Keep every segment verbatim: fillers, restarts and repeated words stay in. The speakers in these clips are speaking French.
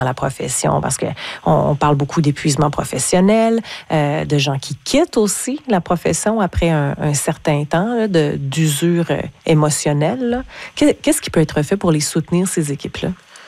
la profession, parce que on, on parle beaucoup d'épuisement professionnel, euh, de gens qui quittent aussi la profession après un, un certain temps là, de, d'usure euh, émotionnelle. Là. Qu'est-ce qui peut être fait pour les soutenir, ces équipes-là?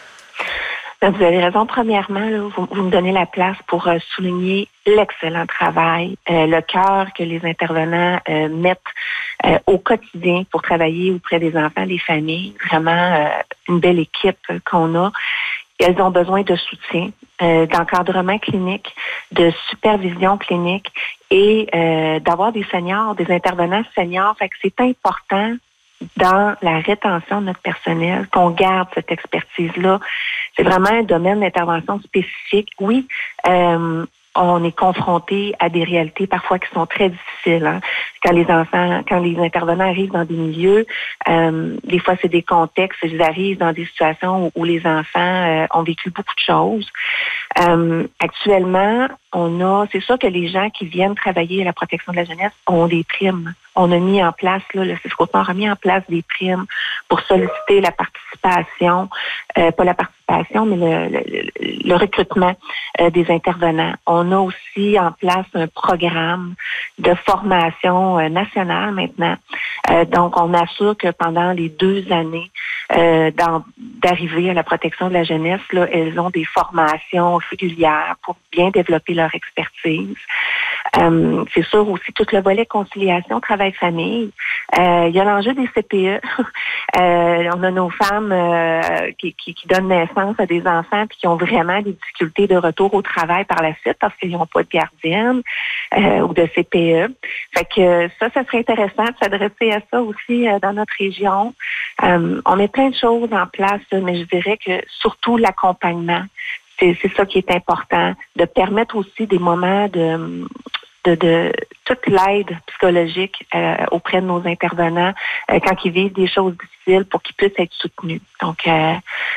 Vous avez raison. Premièrement, là, vous, vous me donnez la place pour euh, souligner l'excellent travail, euh, le cœur que les intervenants euh, mettent euh, au quotidien pour travailler auprès des enfants, des familles. Vraiment euh, une belle équipe euh, qu'on a. Elles ont besoin de soutien, euh, d'encadrement clinique, de supervision clinique et euh, d'avoir des seniors, des intervenants seniors. Fait que c'est important dans la rétention de notre personnel, qu'on garde cette expertise-là. C'est vraiment un domaine d'intervention spécifique. Oui, euh, on est confronté à des réalités parfois qui sont très difficiles. Hein. Quand les enfants, quand les intervenants arrivent dans des milieux, euh, des fois c'est des contextes, ils arrivent dans des situations où, où les enfants euh, ont vécu beaucoup de choses. Euh, actuellement, on a, c'est sûr que les gens qui viennent travailler à la protection de la jeunesse ont des primes. On a mis en place, là, le CISCOTNOR a mis en place des primes pour solliciter la participation, euh, pas la participation, mais le, le, le recrutement euh, des intervenants. On a aussi en place un programme de formation euh, nationale maintenant. Euh, donc, on assure que pendant les deux années euh, dans, d'arrivée à la protection de la jeunesse, là, elles ont des formations régulières pour bien développer leur expertise. Euh, c'est sûr aussi tout le volet conciliation, travail-famille. Euh, il y a l'enjeu des C P E. euh, on a nos femmes euh, qui, qui, qui donnent naissance à des enfants puis qui ont vraiment des difficultés de retour au travail par la suite parce qu'ils n'ont pas de gardienne euh, ou de C P E. Fait que ça, ça serait intéressant de s'adresser à ça aussi euh, dans notre région. Euh, on met plein de choses en place, mais je dirais que surtout l'accompagnement. C'est, c'est ça qui est important, de permettre aussi des moments de, de, de toute l'aide psychologique euh, auprès de nos intervenants euh, quand ils vivent des choses difficiles pour qu'ils puissent être soutenus. Donc, euh,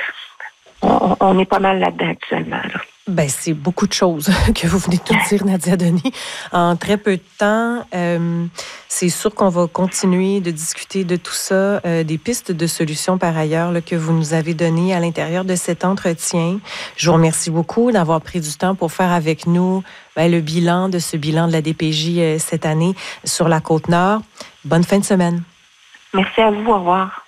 on, on est pas mal là-dedans actuellement. Là. Ben, c'est beaucoup de choses que vous venez de tout dire, Nadia Denis. En très peu de temps, euh, c'est sûr qu'on va continuer de discuter de tout ça, euh, des pistes de solutions par ailleurs là, que vous nous avez données à l'intérieur de cet entretien. Je vous remercie beaucoup d'avoir pris du temps pour faire avec nous ben, le bilan de ce bilan de la D P J euh, cette année sur la Côte-Nord. Bonne fin de semaine. Merci à vous. Au revoir.